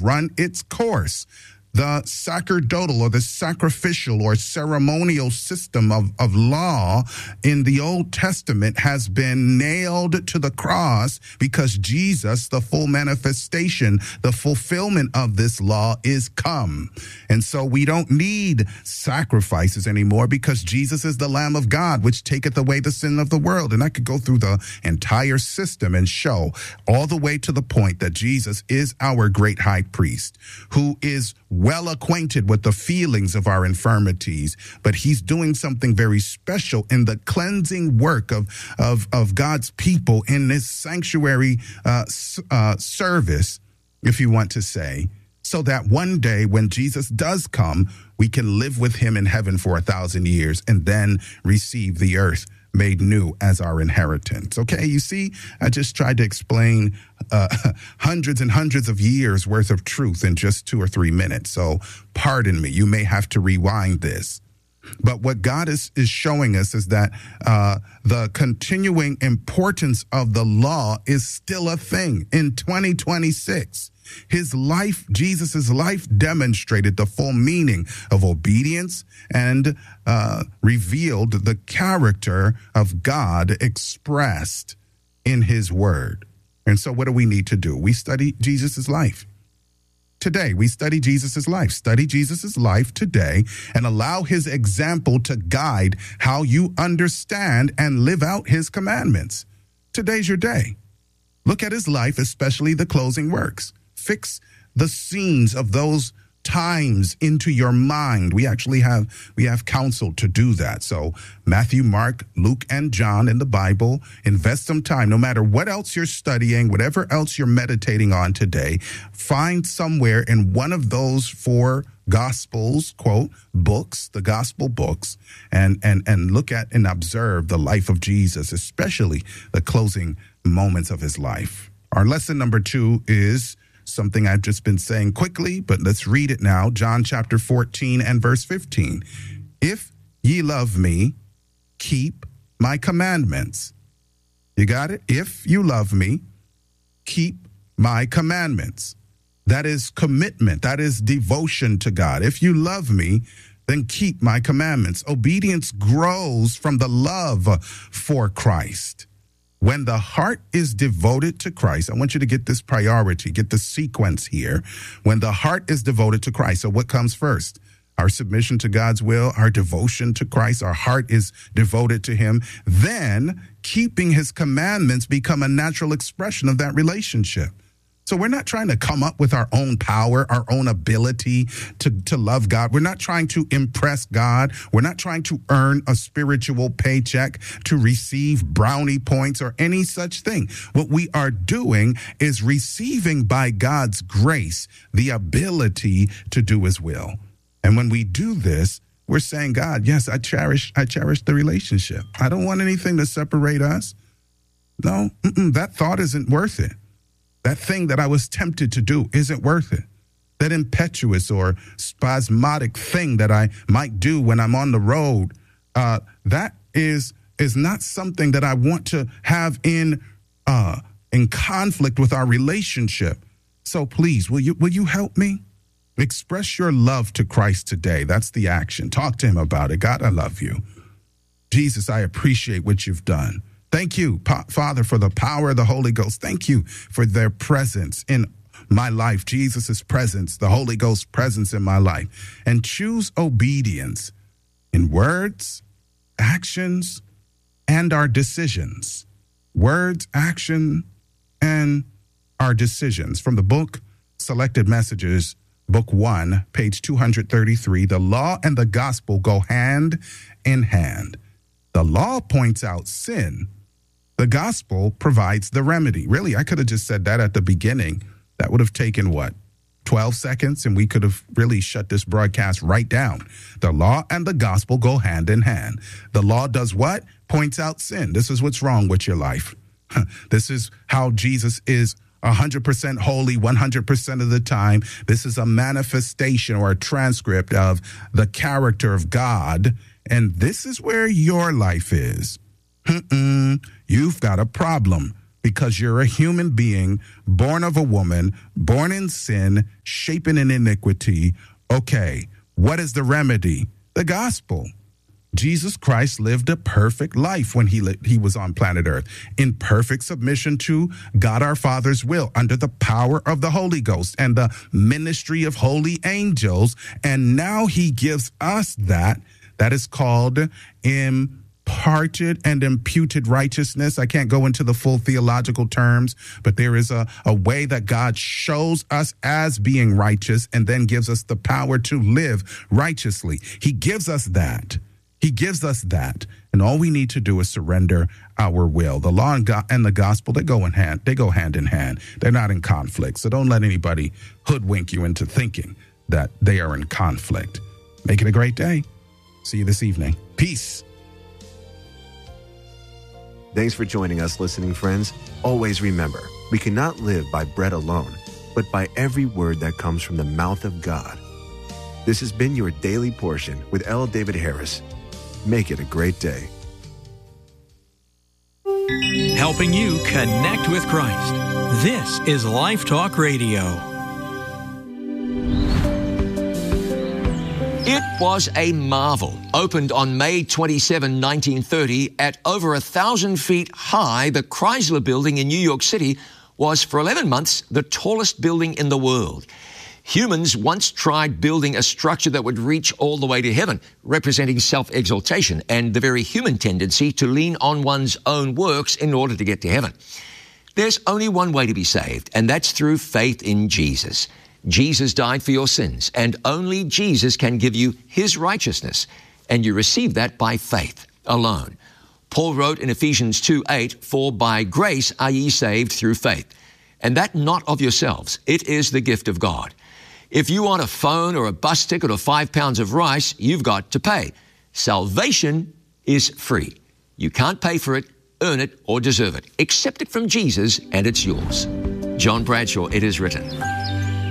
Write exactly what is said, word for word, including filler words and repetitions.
run its course. The sacerdotal or the sacrificial or ceremonial system of, of law in the Old Testament has been nailed to the cross because Jesus, the full manifestation, the fulfillment of this law is come. And so we don't need sacrifices anymore because Jesus is the Lamb of God, which taketh away the sin of the world. And I could go through the entire system and show all the way to the point that Jesus is our great high priest who is well acquainted with the feelings of our infirmities, but he's doing something very special in the cleansing work of, of, of God's people in this sanctuary uh, uh, service, if you want to say, so that one day when Jesus does come, we can live with him in heaven for a thousand years and then receive the earth made new as our inheritance. Okay, you see, I just tried to explain uh, hundreds and hundreds of years worth of truth in just two or three minutes. So pardon me, you may have to rewind this. But what God is, is showing us is that uh, the continuing importance of the law is still a thing in twenty twenty-six. His life, Jesus's life, demonstrated the full meaning of obedience and uh, revealed the character of God expressed in his word. And so what do we need to do? We study Jesus's life. Today, we study Jesus's life. Study Jesus's life today and allow his example to guide how you understand and live out his commandments. Today's your day. Look at his life, especially the closing works. Fix the scenes of those times into your mind. We actually have we have counsel to do that. So Matthew, Mark, Luke, and John in the Bible, invest some time. No matter what else you're studying, whatever else you're meditating on today, find somewhere in one of those four Gospels, quote, books, the gospel books, and and and look at and observe the life of Jesus, especially the closing moments of his life. Our lesson number two is something I've just been saying quickly, but let's read it now. John chapter fourteen and verse fifteen. If ye love me, keep my commandments. You got it? If you love me, keep my commandments. That is commitment. That is devotion to God. If you love me, then keep my commandments. Obedience grows from the love for Christ. When the heart is devoted to Christ, I want you to get this priority, get the sequence here. When the heart is devoted to Christ, so what comes first? Our submission to God's will, our devotion to Christ, our heart is devoted to him. Then keeping his commandments become a natural expression of that relationship. So we're not trying to come up with our own power, our own ability to, to love God. We're not trying to impress God. We're not trying to earn a spiritual paycheck, to receive brownie points or any such thing. What we are doing is receiving by God's grace the ability to do his will. And when we do this, we're saying, God, yes, I cherish, I cherish the relationship. I don't want anything to separate us. No, that thought isn't worth it. That thing that I was tempted to do isn't worth it. That impetuous or spasmodic thing that I might do when I'm on the road, uh, that is is not something that I want to have in uh, in conflict with our relationship. So please, will you will you help me? Express your love to Christ today. That's the action. Talk to him about it. God, I love you. Jesus, I appreciate what you've done. Thank you, pa- Father, for the power of the Holy Ghost. Thank you for their presence in my life, Jesus' presence, the Holy Ghost's presence in my life. And choose obedience in words, actions, and our decisions. Words, action, and our decisions. From the book, Selected Messages, Book one, page two hundred thirty-three, the law and the gospel go hand in hand. The law points out sin. The gospel provides the remedy. Really, I could have just said that at the beginning. That would have taken, what, twelve seconds? And we could have really shut this broadcast right down. The law and the gospel go hand in hand. The law does what? Points out sin. This is what's wrong with your life. This is how Jesus is one hundred percent holy one hundred percent of the time. This is a manifestation or a transcript of the character of God. And this is where your life is. Mm-mm, you've got a problem. because you're a human being, born of a woman, born in sin, shapen in iniquity. Okay, what is the remedy? The gospel. Jesus Christ lived a perfect life when he li- he was on planet Earth, in perfect submission to God our Father's will, under the power of the Holy Ghost and the ministry of holy angels. And now he gives us that, that is called imparted and imputed righteousness. I can't go into the full theological terms, but there is a, a way that God shows us as being righteous and then gives us the power to live righteously. He gives us that. He gives us that, and all we need to do is surrender our will. The law and, go- and the gospel, they go in hand. They go hand in hand. They're not in conflict. So don't let anybody hoodwink you into thinking that they are in conflict. Make it a great day. See you this evening. Peace. Thanks for joining us, listening friends. Always remember, we cannot live by bread alone, but by every word that comes from the mouth of God. This has been your Daily Portion with L. David Harris. Make it a great day. Helping you connect with Christ. This is Life Talk Radio. It was a marvel. Opened on May twenty-seventh, nineteen thirty, at over a thousand feet high, the Chrysler Building in New York City was for eleven months the tallest building in the world. Humans once tried building a structure that would reach all the way to heaven, representing self-exaltation and the very human tendency to lean on one's own works in order to get to heaven. There's only one way to be saved, and that's through faith in Jesus. Jesus died for your sins, and only Jesus can give you his righteousness, and you receive that by faith alone. Paul wrote in Ephesians two eight, "For by grace are ye saved through faith, and that not of yourselves, it is the gift of God." If you want a phone or a bus ticket or five pounds of rice, you've got to pay. Salvation is free. You can't pay for it, earn it, or deserve it. Accept it from Jesus, and it's yours. John Bradshaw, it is written.